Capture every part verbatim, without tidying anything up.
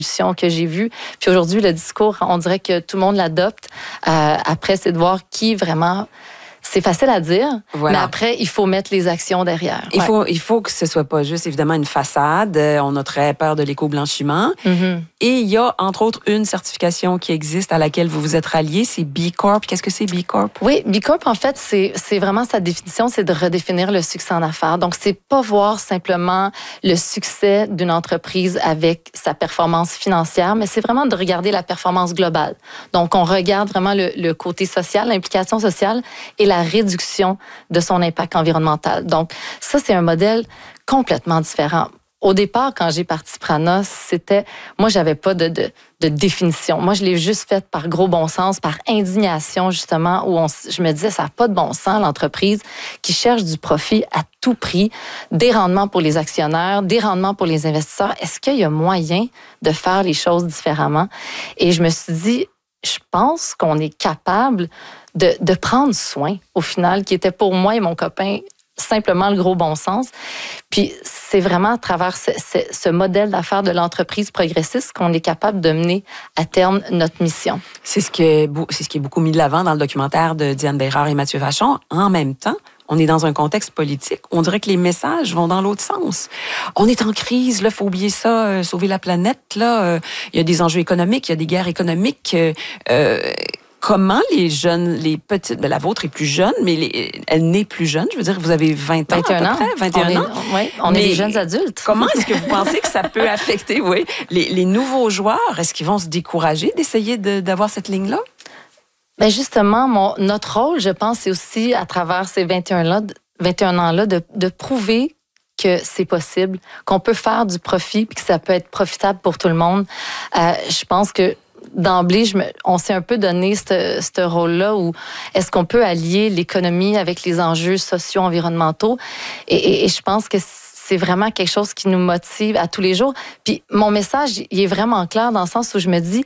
que j'ai vu. Puis aujourd'hui, le discours, on dirait que tout le monde l'adopte. Euh, après, c'est de voir qui vraiment... C'est facile à dire, voilà. Mais après, il faut mettre les actions derrière. Il, ouais. faut, il faut que ce soit pas juste, évidemment, une façade. On a très peur de l'éco-blanchiment. Mm-hmm. Et il y a, entre autres, une certification qui existe à laquelle vous vous êtes ralliés, c'est B Corp. Qu'est-ce que c'est B Corp? Oui, B Corp, en fait, c'est, c'est vraiment sa définition, c'est de redéfinir le succès en affaires. Donc, c'est pas voir simplement le succès d'une entreprise avec sa performance financière, mais c'est vraiment de regarder la performance globale. Donc, on regarde vraiment le, le côté social, l'implication sociale et la réduction de son impact environnemental. Donc, ça, c'est un modèle complètement différent. Au départ, quand j'ai parti Prana, c'était... Moi, j'avais pas de, de, de définition. Moi, je l'ai juste faite par gros bon sens, par indignation, justement, où on, je me disais, ça n'a pas de bon sens, l'entreprise qui cherche du profit à tout prix, des rendements pour les actionnaires, des rendements pour les investisseurs. Est-ce qu'il y a moyen de faire les choses différemment? Et je me suis dit, je pense qu'on est capable de, de prendre soin, au final, qui était pour moi et mon copain simplement le gros bon sens. Puis c'est vraiment à travers ce, ce, ce modèle d'affaires de l'entreprise progressiste qu'on est capable de mener à terme notre mission. C'est ce qui est, c'est ce qui est beaucoup mis de l'avant dans le documentaire de Diane Bérard et Mathieu Vachon. En même temps, on est dans un contexte politique. On dirait que les messages vont dans l'autre sens. On est en crise, là, faut oublier ça, euh, sauver la planète, là. Euh, il y a des enjeux économiques, il y a des guerres économiques. Euh, euh, Comment les jeunes, les petites, ben la vôtre est plus jeune, mais les, elle n'est plus jeune. Je veux dire, vous avez vingt ans vingt et un à peu ans. près, vingt et un ans. Oui, on mais est des jeunes adultes. Comment est-ce que vous pensez que ça peut affecter, oui, les, les nouveaux joueurs? Est-ce qu'ils vont se décourager d'essayer de, d'avoir cette ligne-là? Bien justement, mon, notre rôle, je pense, c'est aussi à travers ces vingt et un ans-là, de, de prouver que c'est possible, qu'on peut faire du profit, puis que ça peut être profitable pour tout le monde. Euh, je pense que d'emblée, je me, on s'est un peu donné ce, ce rôle-là où est-ce qu'on peut allier l'économie avec les enjeux sociaux, environnementaux. Et, et, et je pense que c'est vraiment quelque chose qui nous motive à tous les jours. Puis mon message, il est vraiment clair dans le sens où je me dis,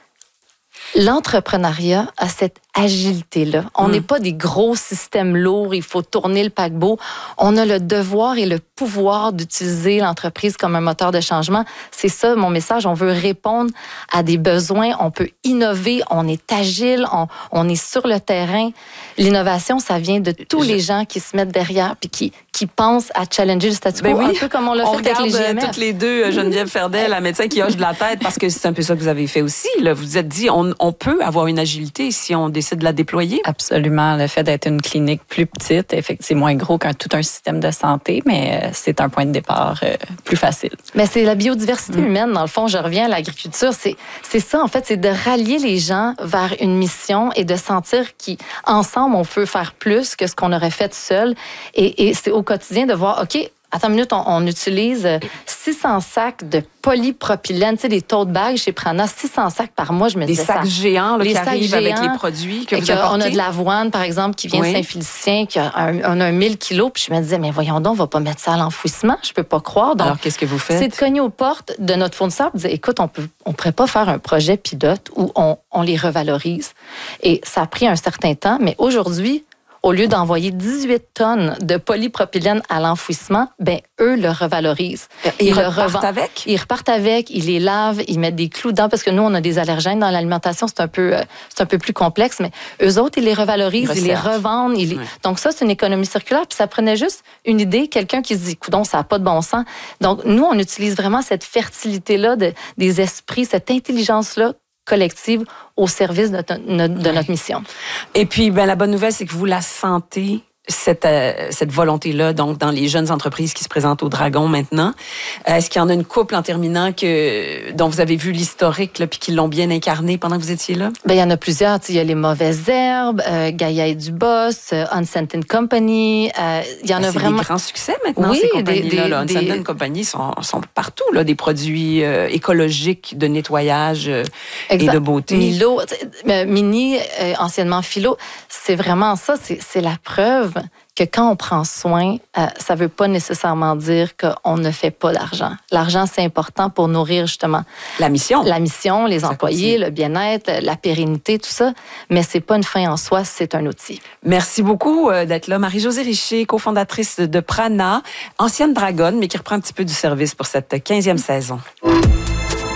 l'entrepreneuriat a cette agilité-là. On n'est mmh. pas des gros systèmes lourds, il faut tourner le paquebot. On a le devoir et le pouvoir d'utiliser l'entreprise comme un moteur de changement. C'est ça mon message. On veut répondre à des besoins, on peut innover, on est agile, on, on est sur le terrain. L'innovation, ça vient de tous Je... les gens qui se mettent derrière puis qui, qui pensent à challenger le statu quo, ben oui. un peu comme on l'a on fait avec les G M F. Toutes les deux, Geneviève Ferdel, la médecin qui hoche de la tête, parce que c'est un peu ça que vous avez fait aussi. Là. Vous vous êtes dit, on, on peut avoir une agilité si on décide de la déployer? Absolument. Le fait d'être une clinique plus petite, effectivement, c'est moins gros qu'un tout un système de santé, mais c'est un point de départ euh, plus facile. Mais c'est la biodiversité mmh. humaine, dans le fond. Je reviens à l'agriculture. C'est, c'est ça, en fait, c'est de rallier les gens vers une mission et de sentir qu'ensemble, on peut faire plus que ce qu'on aurait fait seul. Et, et c'est au quotidien de voir, OK, attends une minute, on, on utilise six cents sacs de polypropylène, tu sais, des tote bags chez Prana, six cents sacs par mois, je me disais ça. Des sacs géants là, qui arrivent géants, avec les produits que vous apportez. On a de l'avoine, par exemple, qui vient oui. de Saint-Félicien, qui a un, on a un mille kilos, puis je me disais, mais voyons donc, on va pas mettre ça à l'enfouissement, je peux pas croire. Donc, alors, qu'est-ce que vous faites? C'est de cogner aux portes de notre fournisseur et de dire, écoute, on peut, on pourrait pas faire un projet pilote où on, on les revalorise. Et ça a pris un certain temps, mais aujourd'hui, au lieu d'envoyer dix-huit tonnes de polypropylène à l'enfouissement, ben eux le revalorisent. Ils, ils le repartent avec? Ils repartent avec, ils les lavent, ils mettent des clous dedans, parce que nous, on a des allergènes dans l'alimentation, c'est un peu, c'est un peu plus complexe, mais eux autres, ils les revalorisent, ils, ils les revendent. Ils les... Oui. Donc ça, c'est une économie circulaire, puis ça prenait juste une idée, quelqu'un qui se dit, coudonc, ça n'a pas de bon sens. Donc nous, on utilise vraiment cette fertilité-là de, des esprits, cette intelligence-là, collective au service de, de, de notre mission. Et puis, ben, la bonne nouvelle, c'est que vous la sentez, cette, euh, cette volonté-là, donc dans les jeunes entreprises qui se présentent au Dragon maintenant. Euh, est-ce qu'il y en a une couple en terminant que, dont vous avez vu l'historique, là, puis qui l'ont bien incarné pendant que vous étiez là? Ben, il y en a plusieurs. Il y a les Mauvaises Herbes, euh, Gaïa et Dubos, euh, Unscented Company. Euh, il y en ben, a c'est vraiment. des grands succès maintenant, oui, ces compagnies-là. Des, là. des, Unscented Company sont, sont partout, là, des produits euh, écologiques de nettoyage euh, et de beauté. Milo, euh, Mini, euh, anciennement Philo, c'est vraiment ça. C'est, c'est la preuve que quand on prend soin, euh, ça ne veut pas nécessairement dire qu'on ne fait pas d'argent. L'argent, c'est important pour nourrir justement la mission, la mission, les ça employés, continue. Le bien-être, la pérennité, tout ça. Mais c'est pas une fin en soi, c'est un outil. Merci beaucoup d'être là. Marie-Josée Richer, cofondatrice de Prana, ancienne dragonne, mais qui reprend un petit peu du service pour cette quinzième saison.